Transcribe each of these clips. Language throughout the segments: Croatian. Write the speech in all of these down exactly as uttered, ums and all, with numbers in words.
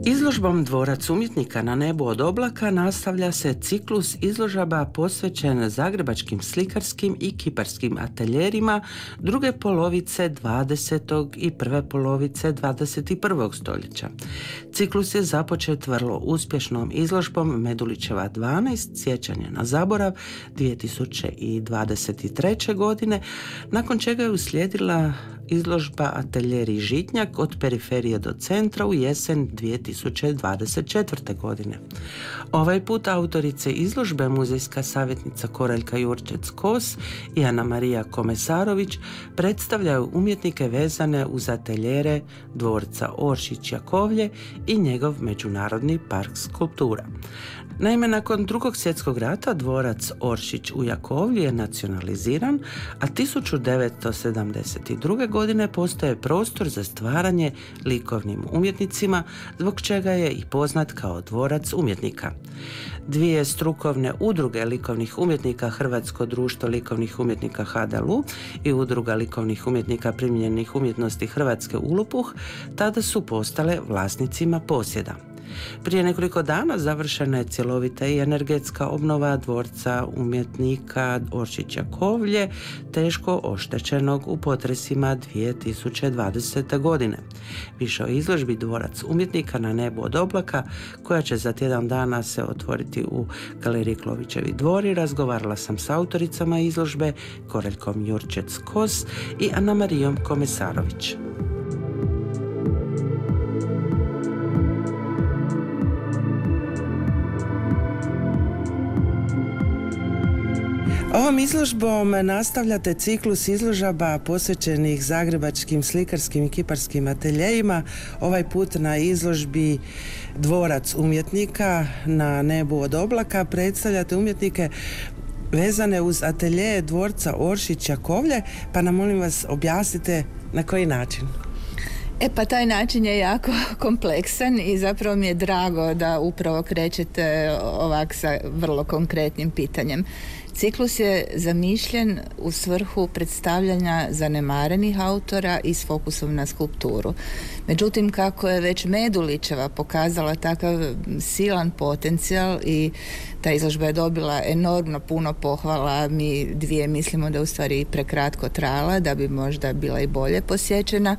Izložbom Dvorac umjetnika na nebu od oblaka nastavlja se ciklus izložaba posvećen zagrebačkim slikarskim i kiparskim ateljerima druge polovice dvadesetog i prve polovice dvadeset prvog stoljeća. Ciklus je započet vrlo uspješnom izložbom Medulićeva dvanaest, sjećanje na zaborav, dvije tisuće dvadeset treće. godine, nakon čega je uslijedila izložba Ateljeri Žitnjak od periferije do centra u jesen dvije tisuće dvadeset četvrte. godine. Ovaj put autorice izložbe, muzejska savjetnica Koraljka Jurčec-Kos i Ana Marija Komesarović, predstavljaju umjetnike vezane uz ateljere dvorca Oršić-Jakovlje i njegov međunarodni park skulptura. Naime, nakon drugog svjetskog rata dvorac Oršić u Jakovlju je nacionaliziran, a tisuću devetsto sedamdeset druge. godine postaje prostor za stvaranje likovnim umjetnicima, zbog čega je i poznat kao dvorac umjetnika. Dvije strukovne udruge likovnih umjetnika, Hrvatsko društvo likovnih umjetnika H D L U i Udruga likovnih umjetnika primijenjenih umjetnosti Hrvatske Ulupuh, tada su postale vlasnicima posjeda. Prije nekoliko dana završena je cjelovita i energetska obnova dvorca umjetnika Oršić-Jakovlje, teško oštećenog u potresima dvije tisuće dvadesete. godine. Više o izložbi Dvorac umjetnika na nebu od oblaka, koja će za tjedan dana se otvoriti u galeriji Klovićevi dvori, razgovarala sam s autoricama izložbe Koraljkom Jurčec-Kos i Ana Marijom Komesarović. Ovom izložbom nastavljate ciklus izložaba posvećenih zagrebačkim slikarskim i kiparskim ateljejima, ovaj put na izložbi Dvorac umjetnika na nebu od oblaka. Predstavljate umjetnike vezane uz ateljeje dvorca Oršić-Jakovlje, pa nam molim vas objasnite na koji način. E pa taj način je jako kompleksan i zapravo mi je drago da upravo krećete ovak sa vrlo konkretnim pitanjem. Ciklus je zamišljen u svrhu predstavljanja zanemarenih autora i s fokusom na skulpturu. Međutim, kako je već Medulićeva pokazala takav silan potencijal i ta izložba je dobila enormno puno pohvala, mi dvije mislimo da je u stvari prekratko trajala, da bi možda bila i bolje posjećena,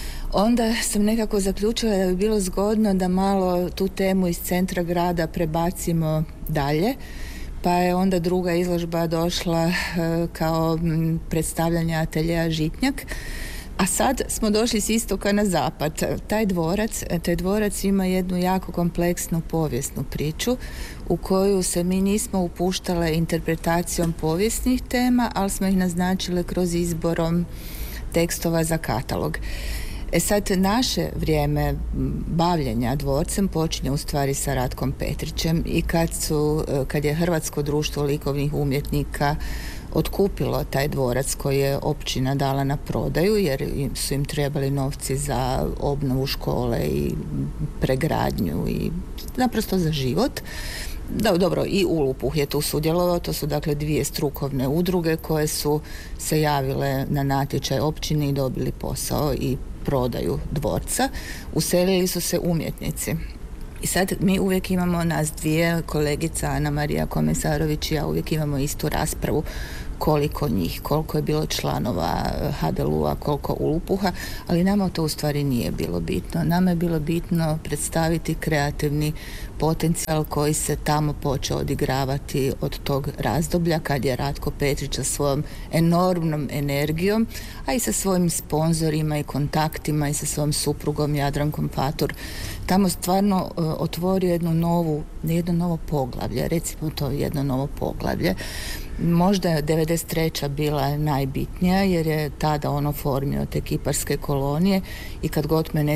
onda sam nekako zaključila da bi bilo zgodno da malo tu temu iz centra grada prebacimo dalje, pa je onda druga izložba došla e, kao m, predstavljanje ateljeja Žitnjak. A sad smo došli s istoka na zapad. Taj dvorac, taj dvorac ima jednu jako kompleksnu povijesnu priču u koju se mi nismo upuštale interpretacijom povijesnih tema, ali smo ih naznačile kroz izborom tekstova za katalog. E sad, naše vrijeme bavljenja dvorcem počinje u stvari sa Ratkom Petrićem i kad, su, kad je Hrvatsko društvo likovnih umjetnika otkupilo taj dvorac koji je općina dala na prodaju jer su im trebali novci za obnovu škole i pregradnju i naprosto za život. Da, dobro, i Ulupuh je tu sudjelovao, to su dakle dvije strukovne udruge koje su se javile na natječaj općini i dobili posao i prodaju dvorca. Uselili su se umjetnici. I sad mi uvijek imamo, nas dvije, kolegica Ana Marija Komesarović i ja uvijek imamo istu raspravu koliko njih, koliko je bilo članova H D L U-a, koliko Ulupuha, ali nama to u stvari nije bilo bitno. Nama je bilo bitno predstaviti kreativni potencijal koji se tamo počeo odigravati od tog razdoblja kad je Ratko Petrić sa svojom enormnom energijom, a i sa svojim sponzorima i kontaktima i sa svojom suprugom Jadrankom Fatur tamo stvarno uh, otvorio jednu novu, jedno novo poglavlje, recimo to jedno novo poglavlje. Možda je devedeset treća bila najbitnija jer je tada on oformio te kiparske kolonije i kad god me